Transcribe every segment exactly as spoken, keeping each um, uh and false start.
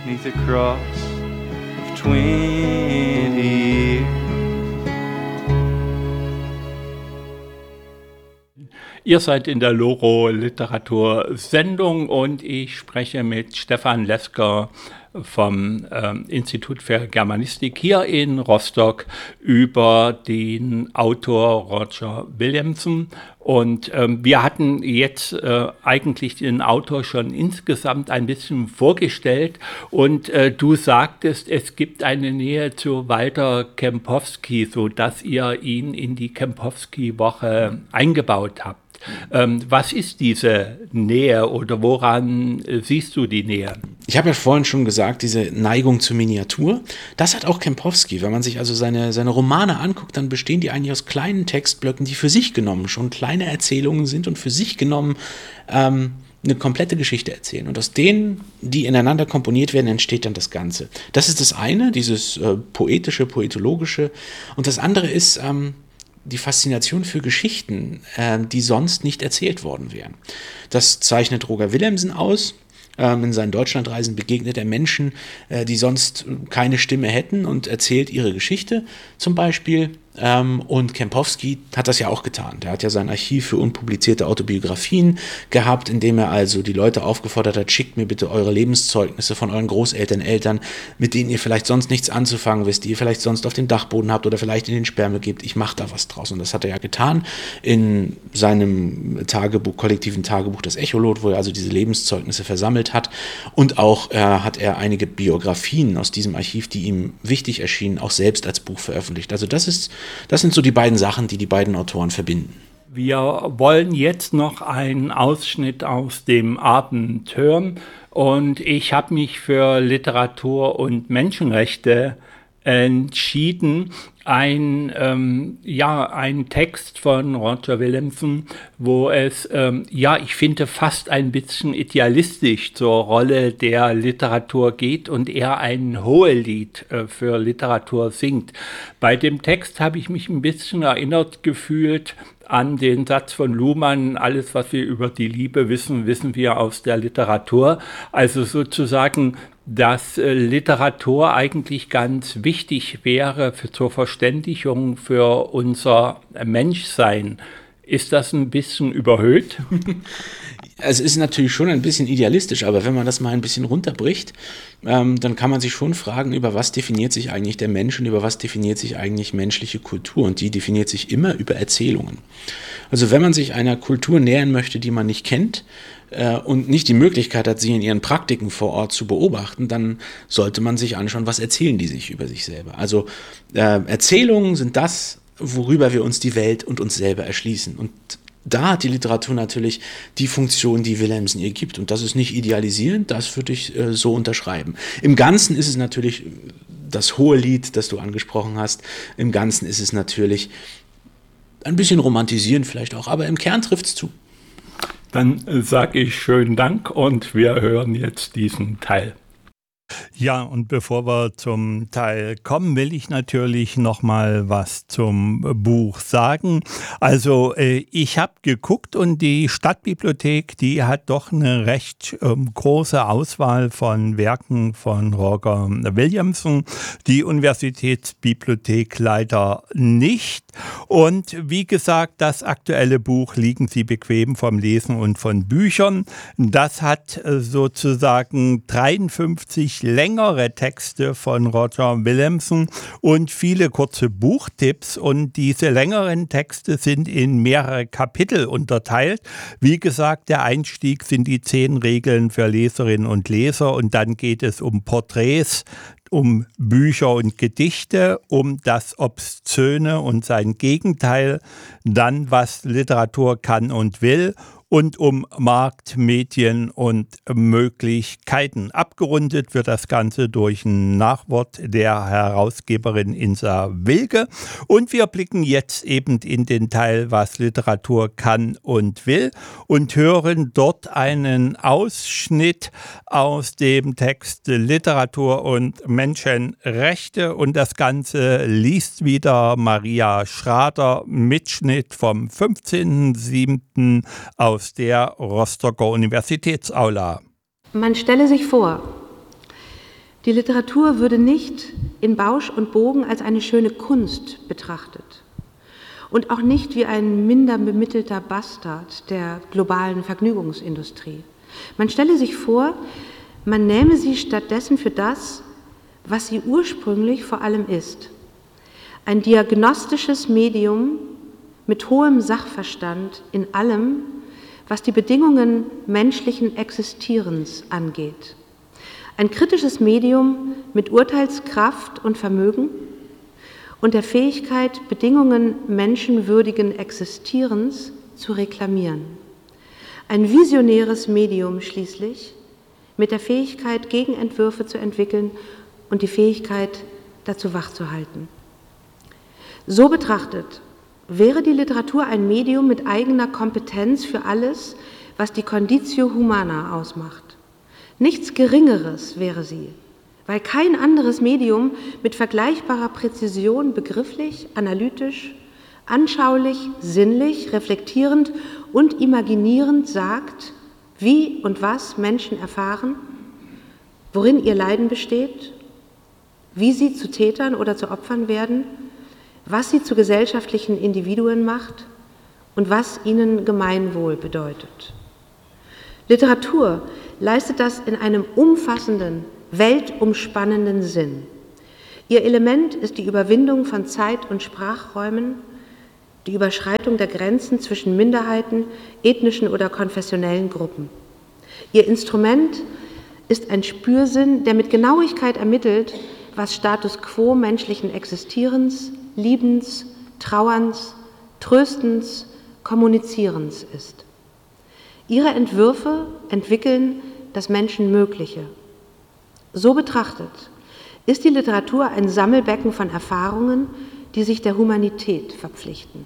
'neath the cross of twenty years. Ihr seid in der Loro Literatursendung und ich spreche mit Stefan Lesker vom ähm, Institut für Germanistik hier in Rostock über den Autor Roger Williamson. Und ähm, wir hatten jetzt äh, eigentlich den Autor schon insgesamt ein bisschen vorgestellt und äh, du sagtest, es gibt eine Nähe zu Walter Kempowski, sodass ihr ihn in die Kempowski-Woche eingebaut habt. Ähm, was ist diese Nähe oder woran äh, siehst du die Nähe? Ich habe ja vorhin schon gesagt, diese Neigung zur Miniatur, das hat auch Kempowski. Wenn man sich also seine, seine Romane anguckt, dann bestehen die eigentlich aus kleinen Textblöcken, die für sich genommen schon kleine Erzählungen sind und für sich genommen ähm, eine komplette Geschichte erzählen. Und aus denen, die ineinander komponiert werden, entsteht dann das Ganze. Das ist das eine, dieses äh, poetische, poetologische. Und das andere ist ähm, die Faszination für Geschichten, äh, die sonst nicht erzählt worden wären. Das zeichnet Roger Williamson aus. Ähm, in seinen Deutschlandreisen begegnet er Menschen, äh, die sonst keine Stimme hätten und erzählt ihre Geschichte zum Beispiel. Ähm, und Kempowski hat das ja auch getan. Der hat ja sein Archiv für unpublizierte Autobiografien gehabt, in dem er also die Leute aufgefordert hat, schickt mir bitte eure Lebenszeugnisse von euren Großeltern, Eltern, mit denen ihr vielleicht sonst nichts anzufangen wisst, die ihr vielleicht sonst auf dem Dachboden habt oder vielleicht in den Sperrmüll gebt. Ich mache da was draus. Und das hat er ja getan in seinem Tagebuch, kollektiven Tagebuch, das Echolot, wo er also diese Lebenszeugnisse versammelt hat. Und auch äh, hat er einige Biografien aus diesem Archiv, die ihm wichtig erschienen, auch selbst als Buch veröffentlicht. Also das ist Das sind so die beiden Sachen, die die beiden Autoren verbinden. Wir wollen jetzt noch einen Ausschnitt aus dem Abend hören und ich habe mich für Literatur und Menschenrechte entschieden. Ein, ähm, ja, ein Text von Roger Williamson, wo es, ähm, ja, ich finde, fast ein bisschen idealistisch zur Rolle der Literatur geht und er ein Hohelied äh, für Literatur singt. Bei dem Text habe ich mich ein bisschen erinnert gefühlt an den Satz von Luhmann, alles, was wir über die Liebe wissen, wissen wir aus der Literatur. Also sozusagen, dass äh, Literatur eigentlich ganz wichtig wäre für, zur Verständigung für unser Menschsein. Ist das ein bisschen überhöht? Es ist natürlich schon ein bisschen idealistisch, aber wenn man das mal ein bisschen runterbricht, ähm, dann kann man sich schon fragen, über was definiert sich eigentlich der Mensch und über was definiert sich eigentlich menschliche Kultur. Und die definiert sich immer über Erzählungen. Also wenn man sich einer Kultur nähern möchte, die man nicht kennt, äh, und nicht die Möglichkeit hat, sie in ihren Praktiken vor Ort zu beobachten, dann sollte man sich anschauen, was erzählen die sich über sich selber. Also äh, Erzählungen sind das, worüber wir uns die Welt und uns selber erschließen. Und da hat die Literatur natürlich die Funktion, die Williamson ihr gibt. Und das ist nicht idealisierend, das würde ich äh, so unterschreiben. Im Ganzen ist es natürlich das hohe Lied, das du angesprochen hast. Im Ganzen ist es natürlich ein bisschen romantisierend vielleicht auch, aber im Kern trifft es zu. Dann äh, sage ich schönen Dank und wir hören jetzt diesen Teil. Ja, und bevor wir zum Teil kommen, will ich natürlich noch mal was zum Buch sagen. Also äh, ich habe geguckt und die Stadtbibliothek, die hat doch eine recht ähm, große Auswahl von Werken von Roger Williamson. Die Universitätsbibliothek leider nicht. Und wie gesagt, das aktuelle Buch Liegen Sie bequem vom Lesen und von Büchern. Das hat äh, sozusagen dreiundfünfzig längere Texte von Roger Williamson und viele kurze Buchtipps. Und diese längeren Texte sind in mehrere Kapitel unterteilt. Wie gesagt, der Einstieg sind die zehn Regeln für Leserinnen und Leser und dann geht es um Porträts, um Bücher und Gedichte, um das Obszöne und sein Gegenteil, dann was Literatur kann und will und um Markt, Medien und Möglichkeiten. Abgerundet wird das Ganze durch ein Nachwort der Herausgeberin Insa Wilke. Und wir blicken jetzt eben in den Teil, was Literatur kann und will und hören dort einen Ausschnitt aus dem Text Literatur und Menschenrechte. Und das Ganze liest wieder Maria Schrader, Mitschnitt vom fünfzehnten siebten aus der Rostocker Universitätsaula. Man stelle sich vor, Die Literatur würde nicht in Bausch und Bogen als eine schöne Kunst betrachtet und auch nicht wie ein minder bemittelter Bastard der globalen Vergnügungsindustrie. Man stelle sich vor, man nähme sie stattdessen für das, was sie ursprünglich vor allem ist: ein diagnostisches Medium mit hohem Sachverstand in allem, was die Bedingungen menschlichen Existierens angeht. Ein kritisches Medium mit Urteilskraft und Vermögen und der Fähigkeit, Bedingungen menschenwürdigen Existierens zu reklamieren. Ein visionäres Medium schließlich mit der Fähigkeit, Gegenentwürfe zu entwickeln und die Fähigkeit, dazu wachzuhalten. So betrachtet wäre die Literatur ein Medium mit eigener Kompetenz für alles, was die Conditio Humana ausmacht. Nichts Geringeres wäre sie, weil kein anderes Medium mit vergleichbarer Präzision begrifflich, analytisch, anschaulich, sinnlich, reflektierend und imaginierend sagt, wie und was Menschen erfahren, worin ihr Leiden besteht, wie sie zu Tätern oder zu Opfern werden, was sie zu gesellschaftlichen Individuen macht und was ihnen Gemeinwohl bedeutet. Literatur leistet das in einem umfassenden, weltumspannenden Sinn. Ihr Element ist die Überwindung von Zeit- und Sprachräumen, die Überschreitung der Grenzen zwischen Minderheiten, ethnischen oder konfessionellen Gruppen. Ihr Instrument ist ein Spürsinn, der mit Genauigkeit ermittelt, was Status quo menschlichen Existierens, Liebens, Trauerns, Tröstens, Kommunizierens ist. Ihre Entwürfe entwickeln das Menschenmögliche. So betrachtet ist die Literatur ein Sammelbecken von Erfahrungen, die sich der Humanität verpflichten.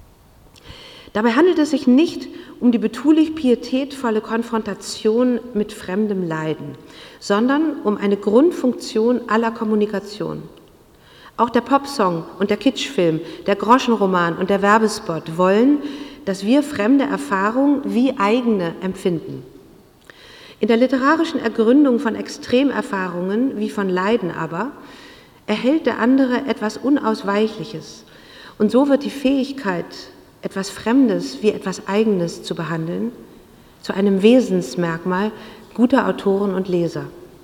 Dabei handelt es sich nicht um die betulich pietätvolle Konfrontation mit fremdem Leiden, sondern um eine Grundfunktion aller Kommunikation. Auch der Popsong und der Kitschfilm, der Groschenroman und der Werbespot wollen, dass wir fremde Erfahrung wie eigene empfinden. In der literarischen Ergründung von Extremerfahrungen wie von Leiden aber erhält der andere etwas Unausweichliches und so wird die Fähigkeit, etwas Fremdes wie etwas Eigenes zu behandeln, zu einem Wesensmerkmal guter Autoren und Leser.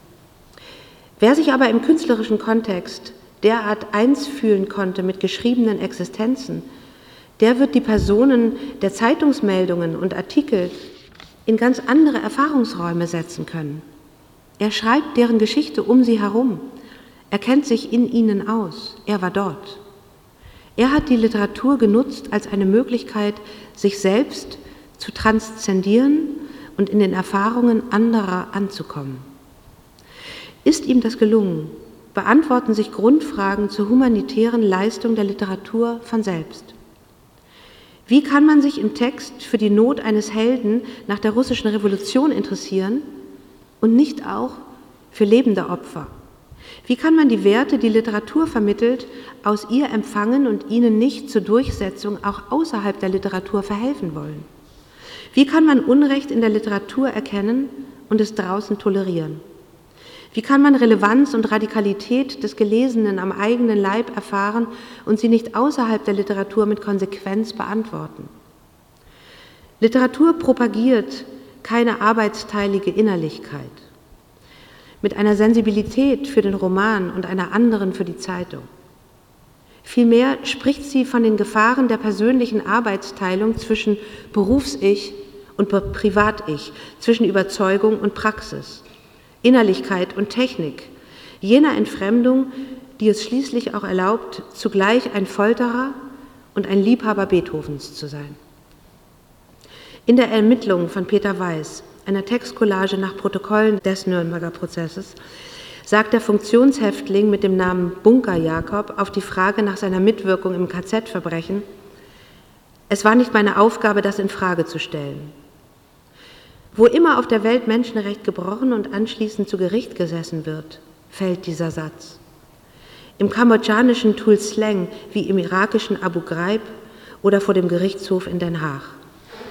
Wer sich aber im künstlerischen Kontext derart eins fühlen konnte mit geschriebenen Existenzen, der wird die Personen der Zeitungsmeldungen und Artikel in ganz andere Erfahrungsräume setzen können. Er schreibt deren Geschichte um sie herum. Er kennt sich in ihnen aus. Er war dort. Er hat die Literatur genutzt als eine Möglichkeit, sich selbst zu transzendieren und in den Erfahrungen anderer anzukommen. Ist ihm das gelungen, beantworten sich Grundfragen zur humanitären Leistung der Literatur von selbst. Wie kann man sich im Text für die Not eines Helden nach der russischen Revolution interessieren und nicht auch für lebende Opfer? Wie kann man die Werte, die Literatur vermittelt, aus ihr empfangen und ihnen nicht zur Durchsetzung auch außerhalb der Literatur verhelfen wollen? Wie kann man Unrecht in der Literatur erkennen und es draußen tolerieren? Wie kann man Relevanz und Radikalität des Gelesenen am eigenen Leib erfahren und sie nicht außerhalb der Literatur mit Konsequenz beantworten? Literatur propagiert keine arbeitsteilige Innerlichkeit. Mit einer Sensibilität für den Roman und einer anderen für die Zeitung. Vielmehr spricht sie von den Gefahren der persönlichen Arbeitsteilung zwischen Berufs-Ich und Privat-Ich, zwischen Überzeugung und Praxis, Innerlichkeit und Technik, jener Entfremdung, die es schließlich auch erlaubt, zugleich ein Folterer und ein Liebhaber Beethovens zu sein. In der Ermittlung von Peter Weiß, einer Textcollage nach Protokollen des Nürnberger Prozesses, sagt der Funktionshäftling mit dem Namen Bunker Jakob auf die Frage nach seiner Mitwirkung im K Z-Verbrechen: Es war nicht meine Aufgabe, das in Frage zu stellen. Wo immer auf der Welt Menschenrecht gebrochen und anschließend zu Gericht gesessen wird, fällt dieser Satz. Im kambodschanischen Tuol Sleng wie im irakischen Abu Ghraib oder vor dem Gerichtshof in Den Haag.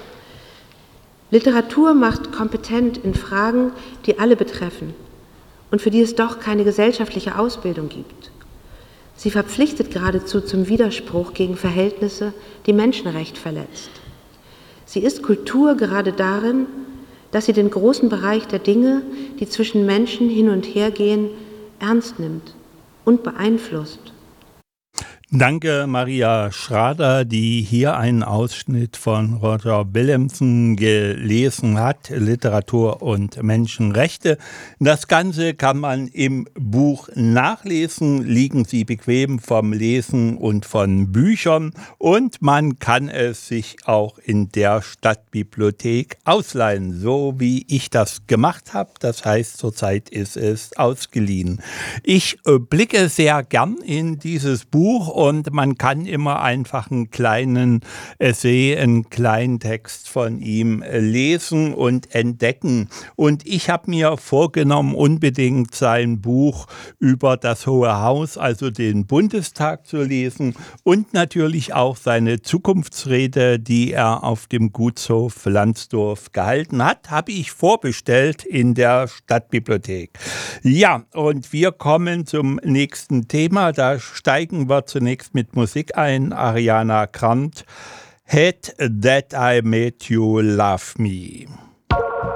Literatur macht kompetent in Fragen, die alle betreffen und für die es doch keine gesellschaftliche Ausbildung gibt. Sie verpflichtet geradezu zum Widerspruch gegen Verhältnisse, die Menschenrecht verletzt. Sie ist Kultur gerade darin, dass sie den großen Bereich der Dinge, die zwischen Menschen hin und her gehen, ernst nimmt und beeinflusst. Danke, Maria Schrader, die hier einen Ausschnitt von Roger Willemsen gelesen hat, Literatur und Menschenrechte. Das Ganze kann man im Buch nachlesen, liegen Sie bequem vom Lesen und von Büchern und man kann es sich auch in der Stadtbibliothek ausleihen, so wie ich das gemacht habe. Das heißt, zurzeit ist es ausgeliehen. Ich äh, blicke sehr gern in dieses Buch und man kann immer einfach einen kleinen Essay, einen kleinen Text von ihm lesen und entdecken. Und ich habe mir vorgenommen, unbedingt sein Buch über das Hohe Haus, also den Bundestag, zu lesen und natürlich auch seine Zukunftsrede, die er auf dem Gutshof Landsdorf gehalten hat, habe ich vorbestellt in der Stadtbibliothek. Ja, und wir kommen zum nächsten Thema. Da steigen wir zunächst mit Musik ein. Ariana Grande, Hate That I Made You Love Me.